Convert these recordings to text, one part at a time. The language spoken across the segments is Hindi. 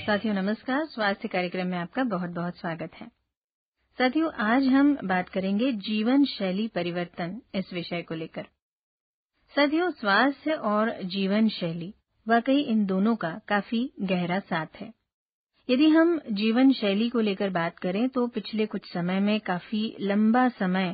साथियों नमस्कार, स्वास्थ्य कार्यक्रम में आपका बहुत बहुत स्वागत है। साथियों, आज हम बात करेंगे जीवन शैली परिवर्तन इस विषय को लेकर। साथियों, स्वास्थ्य और जीवन शैली वाकई इन दोनों का काफी गहरा साथ है। यदि हम जीवन शैली को लेकर बात करें तो पिछले कुछ समय में काफी लंबा समय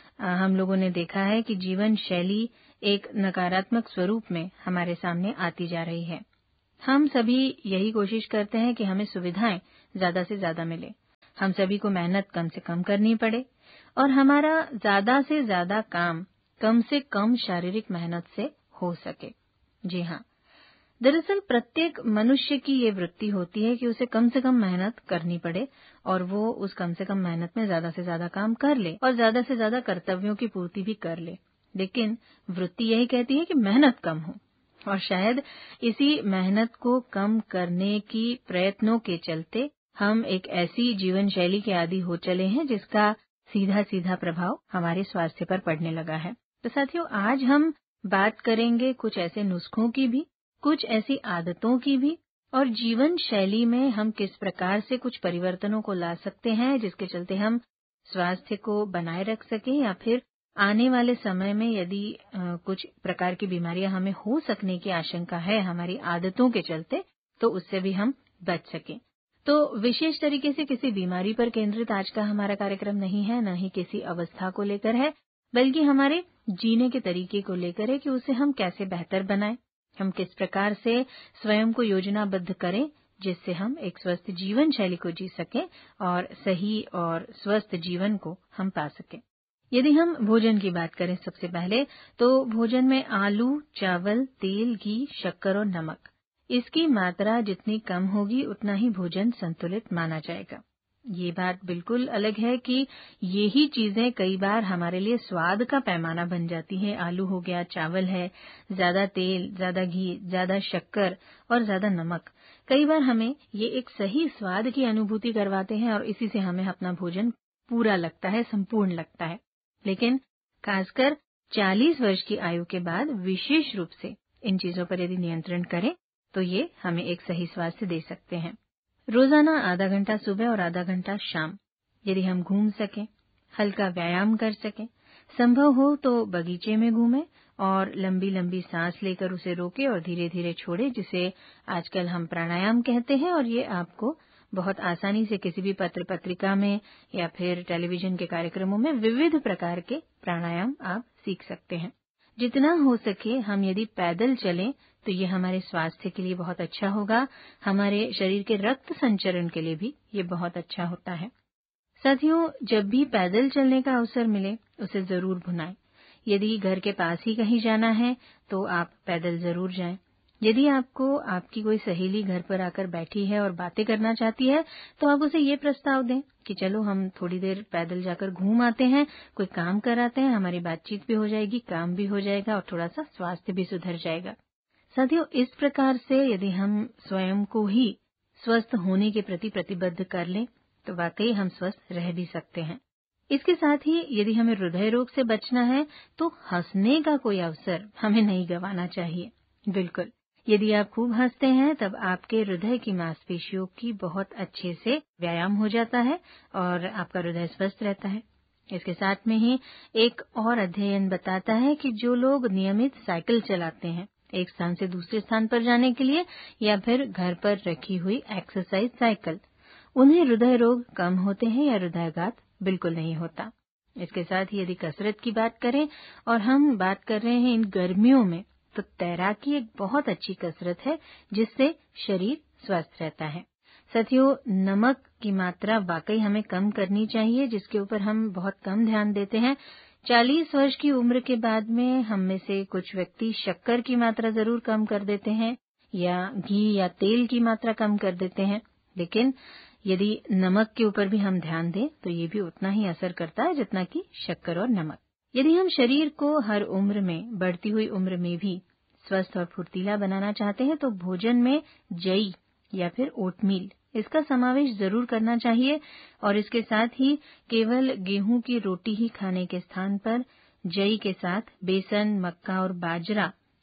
हम लोगों ने देखा है कि जीवन शैली एक नकारात्मक स्वरूप में हमारे सामने आती जा रही है। हम सभी यही कोशिश करते हैं कि हमें सुविधाएं ज्यादा से ज्यादा मिले, हम सभी को मेहनत कम से कम करनी पड़े और हमारा ज्यादा से ज्यादा काम कम से कम शारीरिक मेहनत से हो सके। जी हाँ, दरअसल प्रत्येक मनुष्य की ये वृत्ति होती है कि उसे कम से कम मेहनत करनी पड़े और वो उस कम से कम मेहनत में ज्यादा से ज्यादा काम कर ले और ज्यादा से ज्यादा कर्तव्यों की पूर्ति भी कर ले। लेकिन वृत्ति यही कहती है कि मेहनत कम हो और शायद इसी मेहनत को कम करने की प्रयत्नों के चलते हम एक ऐसी जीवन शैली के आदी हो चले हैं जिसका सीधा सीधा प्रभाव हमारे स्वास्थ्य पर पड़ने लगा है। तो साथियों, आज हम बात करेंगे कुछ ऐसे नुस्खों की भी, कुछ ऐसी आदतों की भी और जीवन शैली में हम किस प्रकार से कुछ परिवर्तनों को ला सकते हैं जिसके चलते हम स्वास्थ्य को बनाए रख सकें या फिर आने वाले समय में यदि कुछ प्रकार की बीमारियां हमें हो सकने की आशंका है हमारी आदतों के चलते, तो उससे भी हम बच सकें। तो विशेष तरीके से किसी बीमारी पर केंद्रित आज का हमारा कार्यक्रम नहीं है, न ही किसी अवस्था को लेकर है, बल्कि हमारे जीने के तरीके को लेकर है कि उसे हम कैसे बेहतर बनाएं, हम किस प्रकार से स्वयं को योजनाबद्ध करें जिससे हम एक स्वस्थ जीवन शैली को जी सकें और सही और स्वस्थ जीवन को हम पा सकें। यदि हम भोजन की बात करें सबसे पहले, तो भोजन में आलू, चावल, तेल, घी, शक्कर और नमक, इसकी मात्रा जितनी कम होगी उतना ही भोजन संतुलित माना जाएगा। ये बात बिल्कुल अलग है कि यही चीजें कई बार हमारे लिए स्वाद का पैमाना बन जाती हैं। आलू हो गया, चावल है, ज्यादा तेल, ज्यादा घी, ज्यादा शक्कर और ज्यादा नमक कई बार हमें ये एक सही स्वाद की अनुभूति करवाते हैं और इसी से हमें अपना भोजन पूरा लगता है, संपूर्ण लगता है। लेकिन खासकर 40 वर्ष की आयु के बाद विशेष रूप से इन चीजों पर यदि नियंत्रण करें तो ये हमें एक सही स्वास्थ्य दे सकते हैं। रोजाना आधा घंटा सुबह और आधा घंटा शाम यदि हम घूम सकें, हल्का व्यायाम कर सकें, संभव हो तो बगीचे में घूमें और लंबी लंबी सांस लेकर उसे रोकें और धीरे धीरे छोड़ें, जिसे आजकल हम प्राणायाम कहते हैं। और ये आपको बहुत आसानी से किसी भी पत्र पत्रिका में या फिर टेलीविजन के कार्यक्रमों में विविध प्रकार के प्राणायाम आप सीख सकते हैं। जितना हो सके हम यदि पैदल चलें तो ये हमारे स्वास्थ्य के लिए बहुत अच्छा होगा, हमारे शरीर के रक्त संचरण के लिए भी ये बहुत अच्छा होता है। साथियों, जब भी पैदल चलने का अवसर मिले उसे जरूर भुनाएं। यदि घर के पास ही कहीं जाना है तो आप पैदल जरूर जाएं। यदि आपको आपकी कोई सहेली घर पर आकर बैठी है और बातें करना चाहती है तो आप उसे ये प्रस्ताव दें कि चलो हम थोड़ी देर पैदल जाकर घूम आते हैं, कोई काम कराते हैं, हमारी बातचीत भी हो जाएगी, काम भी हो जाएगा और थोड़ा सा स्वास्थ्य भी सुधर जाएगा। साथियों, इस प्रकार से यदि हम स्वयं को ही स्वस्थ होने के प्रति प्रतिबद्ध कर लें तो वाकई हम स्वस्थ रह भी सकते हैं। इसके साथ ही यदि हमें हृदय रोग से बचना है तो हंसने का कोई अवसर हमें नहीं गंवाना चाहिए। बिल्कुल, यदि आप खूब हंसते हैं तब आपके हृदय की मांसपेशियों की बहुत अच्छे से व्यायाम हो जाता है और आपका हृदय स्वस्थ रहता है। इसके साथ में ही एक और अध्ययन बताता है कि जो लोग नियमित साइकिल चलाते हैं एक स्थान से दूसरे स्थान पर जाने के लिए या फिर घर पर रखी हुई एक्सरसाइज साइकिल, उन्हें हृदय रोग कम होते हैं या हृदयाघात बिल्कुल नहीं होता। इसके साथ ही यदि कसरत की बात करें और हम बात कर रहे हैं इन गर्मियों में, तो तैराकी एक बहुत अच्छी कसरत है जिससे शरीर स्वस्थ रहता है। साथियों, नमक की मात्रा वाकई हमें कम करनी चाहिए जिसके ऊपर हम बहुत कम ध्यान देते हैं। 40 वर्ष की उम्र के बाद में हम में से कुछ व्यक्ति शक्कर की मात्रा जरूर कम कर देते हैं या घी या तेल की मात्रा कम कर देते हैं, लेकिन यदि नमक के ऊपर भी हम ध्यान दें तो ये भी उतना ही असर करता है जितना कि शक्कर और नमक। यदि हम शरीर को हर उम्र में, बढ़ती हुई उम्र में भी स्वस्थ और फुर्तीला बनाना चाहते हैं तो भोजन में जई या फिर ओटमील इसका समावेश जरूर करना चाहिए और इसके साथ ही केवल गेहूं की रोटी ही खाने के स्थान पर जई के साथ बेसन, मक्का और बाजरा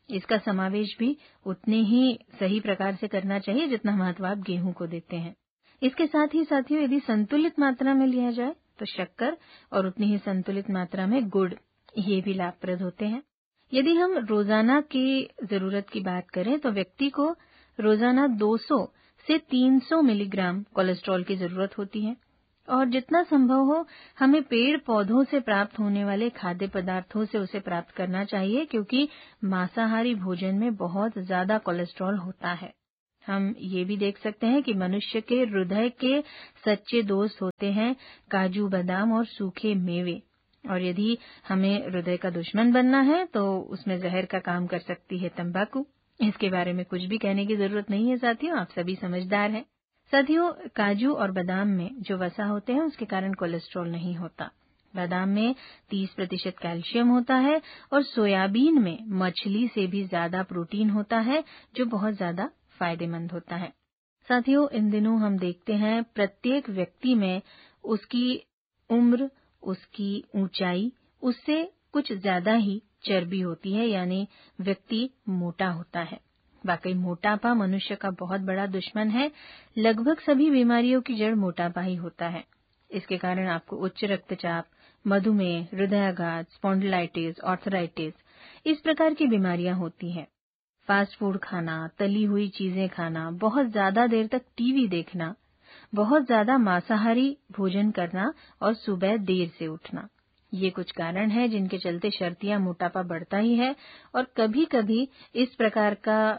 इसका समावेश भी उतने ही सही प्रकार से करना चाहिए जितना महत्व आप गेहूं को देते हैं। इसके साथ ही साथियों, यदि संतुलित मात्रा में लिया जाए तो शक्कर और उतनी ही संतुलित मात्रा में गुड़, ये भी लाभप्रद होते हैं। यदि हम रोजाना की जरूरत की बात करें तो व्यक्ति को रोजाना 200 से 300 मिलीग्राम कोलेस्ट्रॉल की जरूरत होती है और जितना संभव हो हमें पेड़ पौधों से प्राप्त होने वाले खाद्य पदार्थों से उसे प्राप्त करना चाहिए, क्योंकि मांसाहारी भोजन में बहुत ज्यादा कोलेस्ट्रॉल होता है। हम ये भी देख सकते हैं कि मनुष्य के हृदय के सच्चे दोस्त होते हैं काजू, बादाम और सूखे मेवे, और यदि हमें हृदय का दुश्मन बनना है तो उसमें जहर का काम कर सकती है तंबाकू। इसके बारे में कुछ भी कहने की जरूरत नहीं है साथियों, आप सभी समझदार हैं। साथियों, काजू और बादाम में जो वसा होते हैं उसके कारण कोलेस्ट्रॉल नहीं होता। बादाम में 30% कैल्शियम होता है और सोयाबीन में मछली से भी ज्यादा प्रोटीन होता है, जो बहुत ज्यादा फायदेमंद होता है। साथियों, इन दिनों हम देखते हैं प्रत्येक व्यक्ति में उसकी उम्र, उसकी ऊंचाई, उससे कुछ ज्यादा ही चर्बी होती है, यानी व्यक्ति मोटा होता है। वाकई मोटापा मनुष्य का बहुत बड़ा दुश्मन है। लगभग सभी बीमारियों की जड़ मोटापा ही होता है। इसके कारण आपको उच्च रक्तचाप, मधुमेह, हृदयाघात, स्पॉन्डिलाइटिस, आर्थराइटिस, इस प्रकार की बीमारियां होती हैं। फास्ट फूड खाना, तली हुई चीजें खाना, बहुत ज्यादा देर तक टीवी देखना, बहुत ज्यादा मांसाहारी भोजन करना और सुबह देर से उठना, ये कुछ कारण हैं जिनके चलते शर्तियां मोटापा बढ़ता ही है। और कभी-कभी इस प्रकार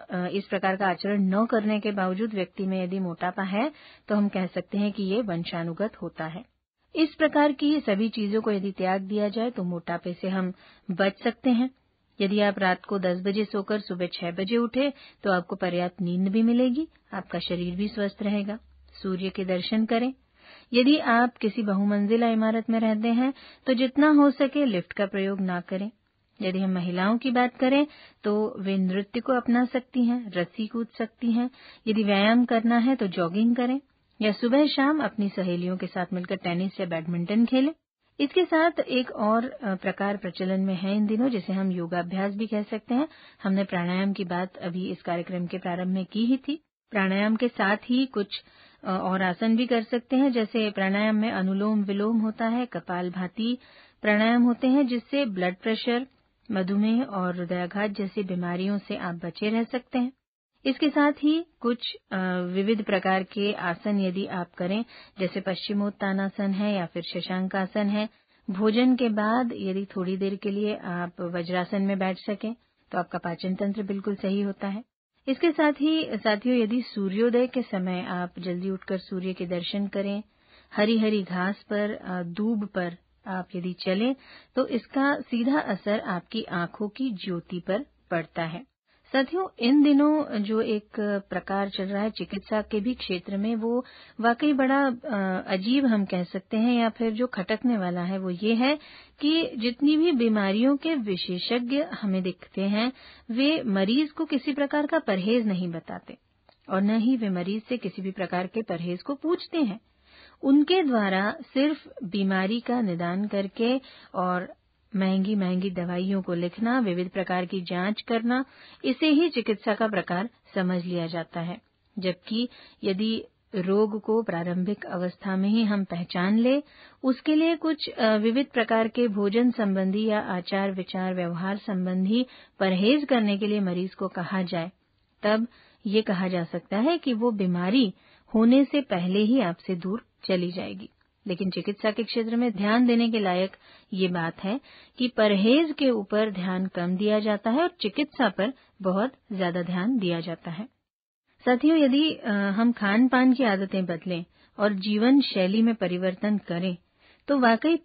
का आचरण न करने के बावजूद व्यक्ति में यदि मोटापा है तो हम कह सकते हैं कि ये वंशानुगत होता है। इस प्रकार की सभी चीजों को यदि त्याग दिया जाए तो मोटापे से हम बच सकते हैं। यदि आप रात को 10 बजे सोकर सुबह 6 बजे उठे तो आपको पर्याप्त नींद भी मिलेगी, आपका शरीर भी स्वस्थ रहेगा। सूर्य के दर्शन करें। यदि आप किसी बहुमंजिला इमारत में रहते हैं तो जितना हो सके लिफ्ट का प्रयोग ना करें। यदि हम महिलाओं की बात करें तो वे नृत्य को अपना सकती हैं, रस्सी कूद सकती हैं। यदि व्यायाम करना है तो जॉगिंग करें या सुबह शाम अपनी सहेलियों के साथ मिलकर टेनिस या बैडमिंटन खेलें। इसके साथ एक और प्रकार प्रचलन में है इन दिनों, जिसे हम योगाभ्यास भी कह सकते हैं। हमने प्राणायाम की बात अभी इस कार्यक्रम के प्रारंभ में की ही थी। प्राणायाम के साथ ही कुछ और आसन भी कर सकते हैं। जैसे प्राणायाम में अनुलोम विलोम होता है, कपालभाति प्राणायाम होते हैं, जिससे ब्लड प्रेशर, मधुमेह और हृदयाघात जैसी बीमारियों से आप बचे रह सकते हैं। इसके साथ ही कुछ विविध प्रकार के आसन यदि आप करें, जैसे पश्चिमोत्तानासन है या फिर शशांकासन है। भोजन के बाद यदि थोड़ी देर के लिए आप वज्रासन में बैठ सकें तो आपका पाचन तंत्र बिल्कुल सही होता है। इसके साथ ही साथियों, यदि सूर्योदय के समय आप जल्दी उठकर सूर्य के दर्शन करें, हरी हरी घास पर, दूब पर आप यदि चलें तो इसका सीधा असर आपकी आंखों की ज्योति पर पड़ता है। साथियों, इन दिनों जो एक प्रकार चल रहा है चिकित्सा के भी क्षेत्र में, वो वाकई बड़ा अजीब हम कह सकते हैं, या फिर जो खटकने वाला है वो ये है कि जितनी भी बीमारियों के विशेषज्ञ हमें दिखते हैं वे मरीज को किसी प्रकार का परहेज नहीं बताते और न ही वे मरीज से किसी भी प्रकार के परहेज को पूछते हैं। उनके द्वारा सिर्फ बीमारी का निदान करके और महंगी महंगी दवाइयों को लिखना, विविध प्रकार की जांच करना, इसे ही चिकित्सा का प्रकार समझ लिया जाता है। जबकि यदि रोग को प्रारंभिक अवस्था में ही हम पहचान ले, उसके लिए कुछ विविध प्रकार के भोजन संबंधी या आचार विचार व्यवहार संबंधी परहेज करने के लिए मरीज को कहा जाए, तब ये कहा जा सकता है कि वो बीमारी होने से पहले ही आपसे दूर चली जाएगी। लेकिन चिकित्सा के क्षेत्र में ध्यान देने के लायक ये बात है कि परहेज के ऊपर ध्यान कम दिया जाता है और चिकित्सा पर बहुत ज्यादा ध्यान दिया जाता है। साथियों, यदि हम खान पान की आदतें बदलें और जीवन शैली में परिवर्तन करें तो वाकई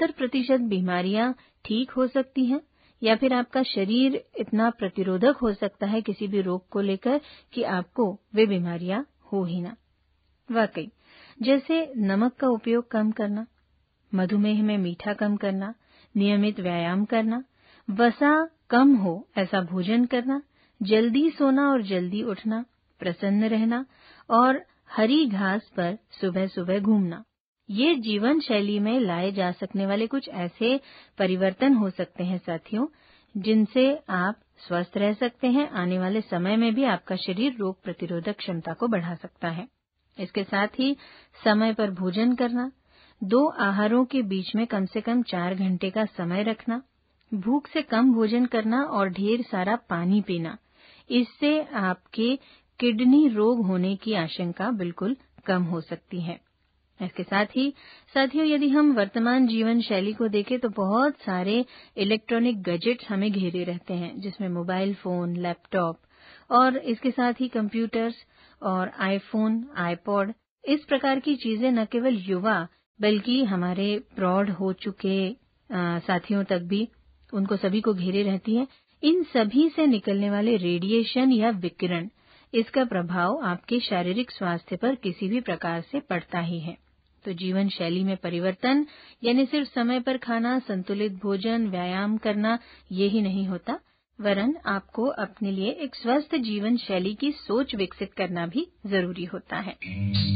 75% बीमारियां ठीक हो सकती हैं, या फिर आपका शरीर इतना प्रतिरोधक हो सकता है किसी भी रोग को लेकर कि आपको वे बीमारियां हो ही ना। वाकई, जैसे नमक का उपयोग कम करना, मधुमेह में मीठा कम करना, नियमित व्यायाम करना, वसा कम हो ऐसा भोजन करना, जल्दी सोना और जल्दी उठना, प्रसन्न रहना और हरी घास पर सुबह सुबह घूमना, ये जीवन शैली में लाए जा सकने वाले कुछ ऐसे परिवर्तन हो सकते हैं साथियों, जिनसे आप स्वस्थ रह सकते हैं। आने वाले समय में भी आपका शरीर रोग प्रतिरोधक क्षमता को बढ़ा सकता है। इसके साथ ही समय पर भोजन करना, 2 आहारों के बीच में कम से कम 4 घंटे का समय रखना, भूख से कम भोजन करना और ढेर सारा पानी पीना, इससे आपके किडनी रोग होने की आशंका बिल्कुल कम हो सकती है। इसके साथ ही साथियों, यदि हम वर्तमान जीवन शैली को देखें तो बहुत सारे इलेक्ट्रॉनिक गैजेट्स हमें घेरे रहते हैं, जिसमें मोबाइल फोन, लैपटॉप और इसके साथ ही कंप्यूटर्स और आईफोन, आईपॉड, इस प्रकार की चीजें न केवल युवा बल्कि हमारे प्रौढ़ हो चुके साथियों तक भी, उनको सभी को घेरे रहती है। इन सभी से निकलने वाले रेडिएशन या विकिरण, इसका प्रभाव आपके शारीरिक स्वास्थ्य पर किसी भी प्रकार से पड़ता ही है। तो जीवन शैली में परिवर्तन यानी सिर्फ समय पर खाना, संतुलित भोजन, व्यायाम करना यही नहीं होता, वरन आपको अपने लिए एक स्वस्थ जीवन शैली की सोच विकसित करना भी जरूरी होता है।